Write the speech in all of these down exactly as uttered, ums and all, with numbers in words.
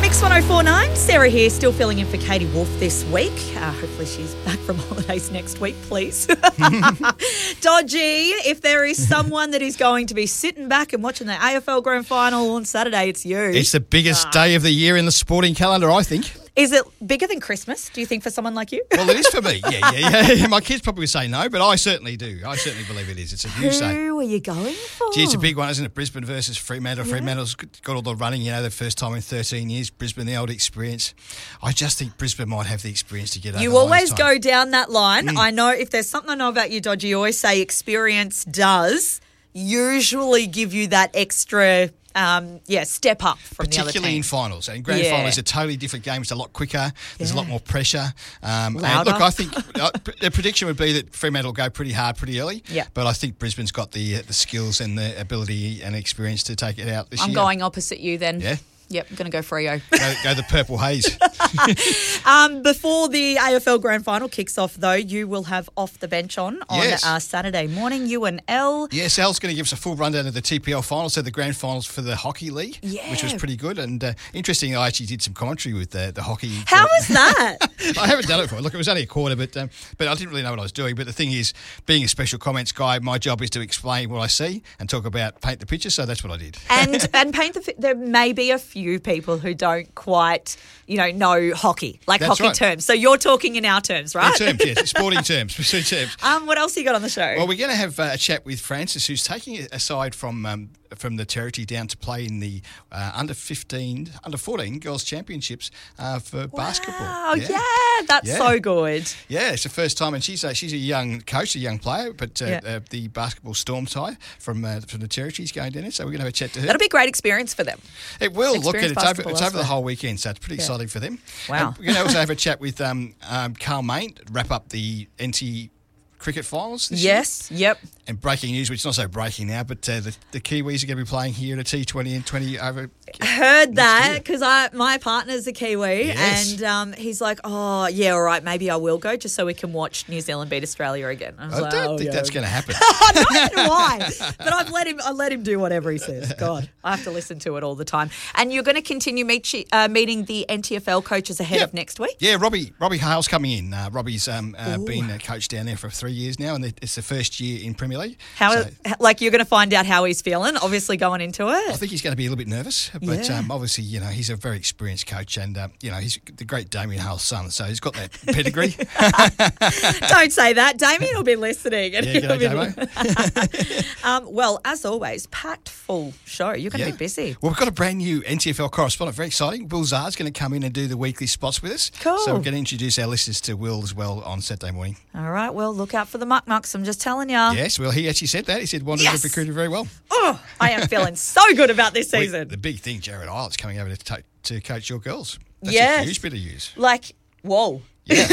Mix one oh four point nine, Sarah here, still filling in for Katie Wolf this week. Uh, hopefully she's back from holidays next week, please. Dodgy, if there is someone that is going to be sitting back and watching the A F L Grand Final on Saturday, it's you. It's the biggest ah. day of the year in the sporting calendar, I think. Is it bigger than Christmas, do you think, for someone like you? Well, it is for me. Yeah, yeah, yeah. My kids probably would say no, but I certainly do. I certainly believe it is. It's a huge day. Who are you going for? Gee, it's a big one, isn't it? Brisbane versus Fremantle. Yeah. Fremantle's got all the running, you know, the first time in thirteen years. Brisbane, the old experience. I just think Brisbane might have the experience to get over. You always go down that line. Mm. I know if there's something I know about you, Dodgy, you always say experience does usually give you that extra... Um, yeah, step up from the other team. Particularly in finals. And grand yeah. finals are a totally different game. It's a lot quicker. There's yeah. a lot more pressure. Um, Louder. And look, I think uh, the prediction would be that Fremantle will go pretty hard pretty early. Yeah. But I think Brisbane's got the uh, the skills and the ability and experience to take it out this I'm year. I'm going opposite you then. Yeah. Yep, I'm going to go Freo. go, go the purple haze. um, before the A F L Grand Final kicks off, though, you will have Off the Bench on on yes. uh, Saturday morning, you and Elle. Yes, Elle's going to give us a full rundown of the T P L finals, so the grand finals for the Hockey League, yeah. which was pretty good. And uh, interesting, I actually did some commentary with the, the hockey. How was that? I haven't done it before. Look, it was only a quarter, but um, but I didn't really know what I was doing. But the thing is, being a special comments guy, my job is to explain what I see and talk about, paint the picture, so that's what I did. And and paint the... There may be a few people who don't quite, you know, know hockey, like That's hockey right. terms. So you're talking in our terms, right? In terms, yes. Sporting terms. Sporting terms. Um, what else you got on the show? Well, we're going to have uh, a chat with Francis, who's taking it aside from um, from the territory down to play in the uh, under fifteen, under fourteen Girls Championships uh, for wow. basketball. Oh, yeah. yeah, that's yeah. so good. Yeah, it's the first time, and she's a, she's a young coach, a young player, but uh, yeah. uh, the basketball Storm Tide from uh, from the territories going down there, so we're going to have a chat to her. That'll be a great experience for them. It will. Look, at it, it's over, it's over the whole weekend, so it's pretty yeah. exciting for them. Wow. And we're going to also have a chat with um, um, Carl Main, wrap up the N T cricket finals this yes, year. Yes, yep. And breaking news, which is not so breaking now, but uh, the, the Kiwis are going to be playing here at a T twenty and twenty over. Heard that because I my partner's a Kiwi yes. and um, he's like, oh, yeah, all right, maybe I will go just so we can watch New Zealand beat Australia again. I, was I like, don't oh, think yeah. that's going to happen. Neither do I. But I've let him, I let him do whatever he says. God, I have to listen to it all the time. And you're going to continue meet, uh, meeting the N T F L coaches ahead yep. of next week? Yeah, Robbie Robbie Hale's coming in. Uh, Robbie's um, uh, been a coach down there for three years now, and it's the first year in Premier League. How, so, like, you're going to find out how he's feeling, obviously, going into it? I think he's going to be a little bit nervous, but yeah. um, obviously, you know, he's a very experienced coach, and, uh, you know, he's the great Damien Hale's son, so he's got that pedigree. Don't say that. Damien will be listening. And yeah, he'll g'day, be... um, well, as always, packed full show. You're going to yeah. be busy. Well, we've got a brand new N T F L correspondent. Very exciting. Will Zard's going to come in and do the weekly spots with us. Cool. So we're going to introduce our listeners to Will as well on Saturday morning. All right. Well, look out for the muck mucks. I'm just telling you. Yes. Well, he actually said that. He said Wanderers yes. have recruited very well. Oh, I am feeling so good about this season. Well, the big thing, Jared Islett's coming over to, ta- to coach your girls. That's yes. a huge bit of news. Like, whoa. Yeah.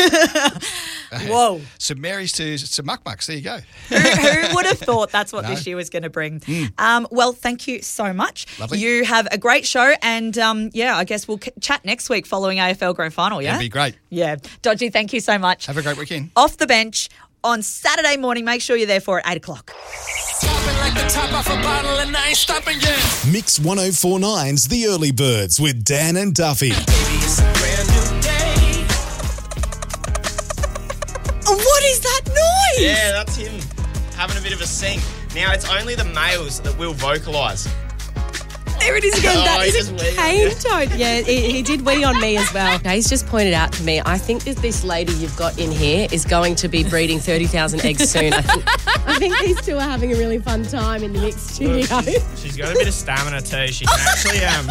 Whoa. Some Marys to some Muck Mucks. There you go. who, who would have thought that's what no. this year was going to bring? Mm. Um, well, thank you so much. Lovely. You have a great show, and um, yeah, I guess we'll c- chat next week following A F L Grand Final, yeah? That'd be great. Yeah. Dodgy, thank you so much. Have a great weekend. Off the Bench on Saturday morning. Make sure you're there for it at eight o'clock. Like the top off a bottle and I ain't stopping yet. Mix one oh four point nine's The Early Birds with Dan and Duffy. Baby, it's a brand new day. What is that noise? Yeah, that's him having a bit of a sing. Now, it's only the males that will vocalise. There it is again. Oh, that he is a just cane weed. toad. Yeah, he, he did wee on me as well. He's just pointed out to me, I think that this lady you've got in here is going to be breeding thirty thousand eggs soon. I think, I think these two are having a really fun time in the mixed studio. She's got a bit of stamina too. She can actually... um.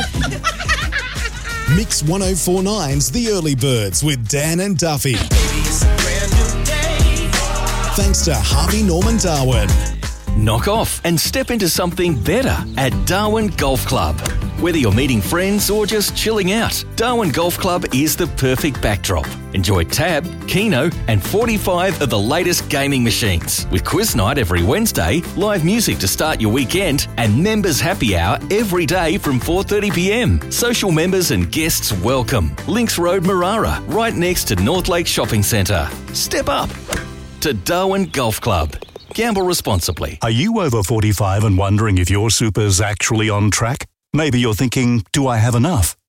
Mix one oh four point nine's The Early Birds with Dan and Duffy. Baby, it's a brand new day. Thanks to Harvey Norman Darwin. Knock off and step into something better at Darwin Golf Club. Whether you're meeting friends or just chilling out, Darwin Golf Club is the perfect backdrop. Enjoy Tab, Keno and forty-five of the latest gaming machines. With quiz night every Wednesday, live music to start your weekend and members happy hour every day from four thirty p m. Social members and guests welcome. Links Road, Marara, right next to North Lake Shopping Centre. Step up to Darwin Golf Club. Gamble responsibly. Are you over forty-five and wondering if your super's actually on track? Maybe you're thinking, do I have enough?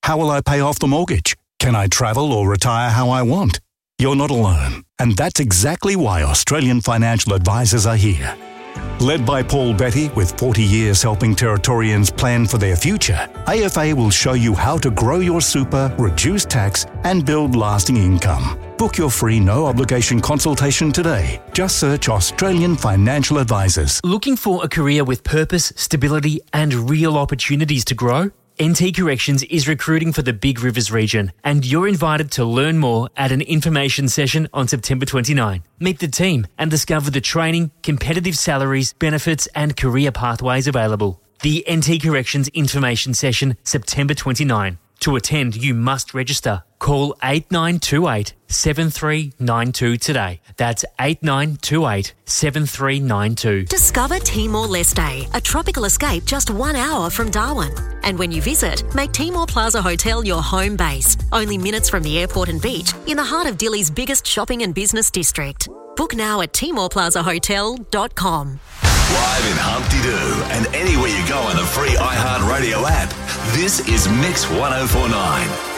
How will I pay off the mortgage? Can I travel or retire how I want? You're not alone. And that's exactly why Australian financial advisors are here. Led by Paul Betty, with forty years helping Territorians plan for their future, A F A will show you how to grow your super, reduce tax, and build lasting income. Book your free no-obligation consultation today. Just search Australian Financial Advisors. Looking for a career with purpose, stability, and real opportunities to grow? N T Corrections is recruiting for the Big Rivers region, and you're invited to learn more at an information session on September twenty-ninth. Meet the team and discover the training, competitive salaries, benefits, and career pathways available. The N T Corrections information session, September twenty-ninth. To attend, you must register. Call eight nine two eight, seven three nine two today. That's eight nine two eight, seven three nine two. Discover Timor-Leste, a tropical escape just one hour from Darwin. And when you visit, make Timor Plaza Hotel your home base. Only minutes from the airport and beach, in the heart of Dili's biggest shopping and business district. Book now at timor plaza hotel dot com. Live in Humpty Doo and anywhere you go on the free iHeartRadio app. This is Mix one oh four nine.